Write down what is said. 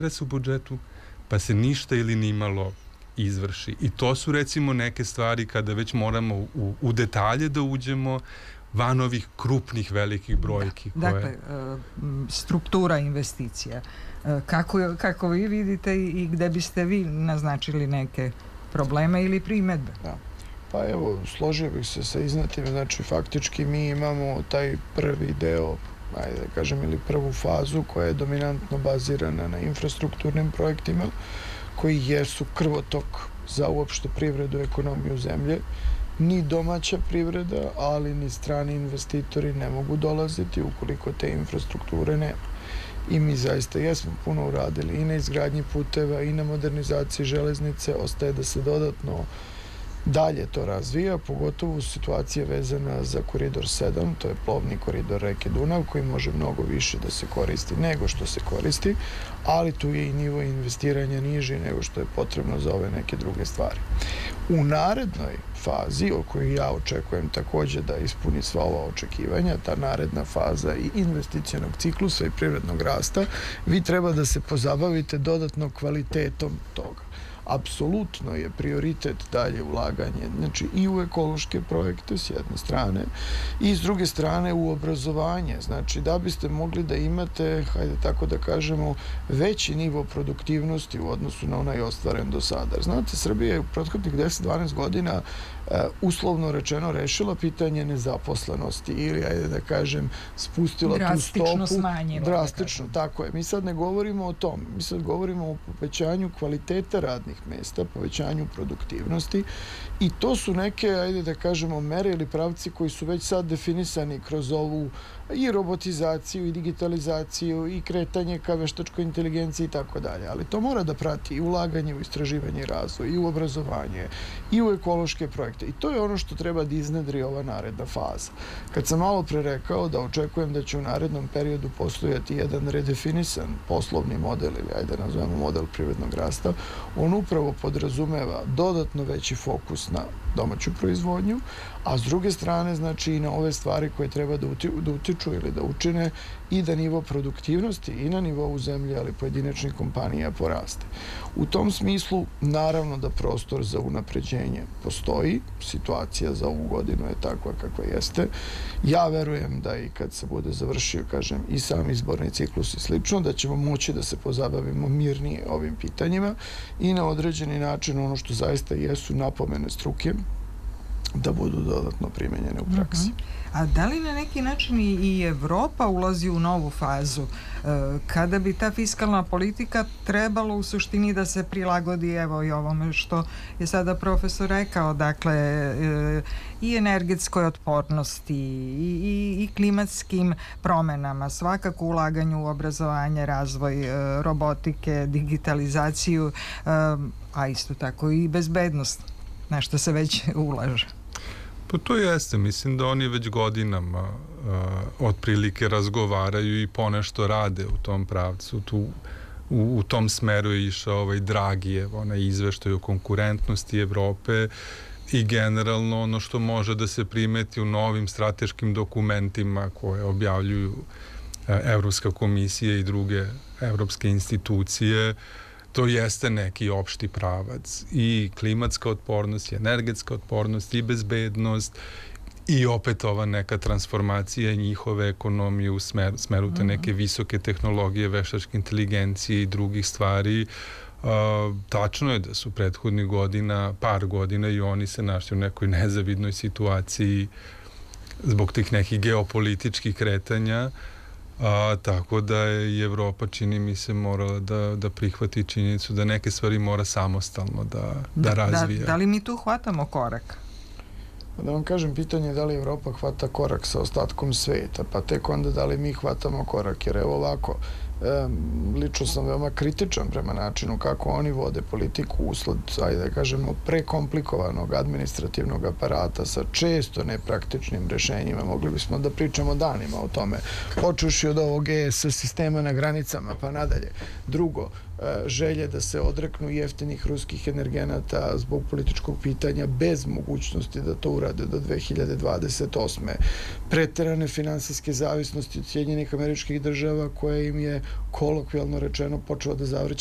u budžetu, pa se ništa ili nimalo izvrši. I to su recimo neke stvari kada već moramo u detalje da uđemo van ovih krupnih velikih brojki. Dakle, struktura investicija. Kako vi vidite i gde biste vi naznačili neke probleme ili primedbe? Da. Pa evo, složio bih se sa iznetim, znači faktički mi imamo taj prvi deo, ajde da kažem, ili prvu fazu koja je dominantno bazirana na infrastrukturnim projektima koji jesu krvotok za uopšte privredu, ekonomiju zemlje. Ni domaća privreda, ali ni strani investitori ne mogu dolaziti ukoliko te infrastrukture nema. I mi zaista jesmo puno uradili i na izgradnji puteva i na modernizaciji železnice, ostaje da se dodatno dalje to razvija, pogotovo situacija vezana za koridor 7, to je plovni koridor reke Dunav koji može mnogo više da se koristi nego što se koristi, ali tu je i nivo investiranja niži nego što je potrebno za ove neke druge stvari. U narednoj fazi, o kojoj ja očekujem takođe da ispuni sva ova očekivanja, ta naredna faza i investicionog ciklusa i privrednog rasta, vi treba da se pozabavite dodatno kvalitetom toga. Apsolutno je prioritet dalje ulaganje, znači i u ekološke projekte s jedne strane i s druge strane u obrazovanje, znači da biste mogli da imate, hajde tako da kažemo, veći nivo produktivnosti u odnosu na onaj ostvaren do sada. Znate, Srbija je u prethodnih 10-12 godina uslovno rečeno rešila pitanje nezaposlenosti ili, ajde da kažem, spustila tu stopu. Drastično smanjila. Drastično, tako je. Mi sad ne govorimo o tom, mi sad govorimo o povećanju kvaliteta radnih mesta, povećanju produktivnosti i to su neke, ajde da kažemo, mere ili pravci koji su već sad definisani kroz ovu i robotizaciju i digitalizaciju i kretanje ka veštačkoj inteligenciji i tako dalje. Ali to mora da prati i ulaganje u istraživanje i razvoj, i u obrazovanje, i u ekološke projekte. I to je ono što treba da iznedri ova naredna faza. Kad sam malo pre rekao da očekujem da će u narednom periodu postojati jedan redefinisan poslovni model ili ajde nazovemo model privrednog rasta, on upravo podrazumeva dodatno veći fokus na domaću proizvodnju, a s druge strane znači i na ove stvari koje treba da utiču ili da učine i da nivo produktivnosti i na nivou zemlje, ali pojedinačnih kompanija poraste. U tom smislu, naravno da prostor za unapređenje postoji, situacija za ovu godinu je takva kakva jeste. Ja verujem da i kad se bude završio, kažem, i sam izborni ciklus i slično, da ćemo moći da se pozabavimo mirnije ovim pitanjima i na određeni način ono što zaista jesu napomene struke, da budu dodatno primenjene u praksi. A da li na neki način i Evropa ulazi u novu fazu kada bi ta fiskalna politika trebalo u suštini da se prilagodi evo i ovome što je sada profesor rekao, dakle i energetskoj otpornosti i klimatskim promenama, svakako ulaganju u obrazovanje, razvoj robotike, digitalizaciju, a isto tako i bezbednost, na što se već ulaže. Pa to jeste, mislim da oni već godinama otprilike razgovaraju i ponešto rade u tom pravcu. U tom smeru je išao Dragijev, onaj izveštaj o konkurentnosti Evrope i generalno ono što može da se primeti u novim strateškim dokumentima koje objavljuju Evropska komisija i druge evropske institucije. To jeste neki opšti pravac i klimatska otpornost i energetska otpornost i bezbednost i opet ova neka transformacija njihove ekonomije u smeru te neke visoke tehnologije, veštačke inteligencije i drugih stvari. Tačno je da su prethodnih godina, par godina i oni se našli u nekoj nezavidnoj situaciji zbog tih nekih geopolitičkih kretanja. Tako da je i Evropa, čini mi se, morala da prihvati činjenicu da neke stvari mora samostalno da razvija. Da li mi tu hvatamo korak? Da vam kažem, pitanje je da li Evropa hvata korak sa ostatkom sveta, pa tek onda da li mi hvatamo korak, jer evo ovako, lično sam veoma kritičan prema načinu kako oni vode politiku usled, ajde da kažemo, prekomplikovanog administrativnog aparata sa često nepraktičnim rešenjima. Mogli bismo da pričamo danima o tome, počuši od ovog ES sistema na granicama pa nadalje. Drugo, želje da se odreknu jeftinih ruskih energenata zbog političkog pitanja bez mogućnosti da to urade do 2028. Preterane finansijske zavisnosti od Sjedinjenih Američkih Država koje im je kolokvijalno rečeno počeo da zavrće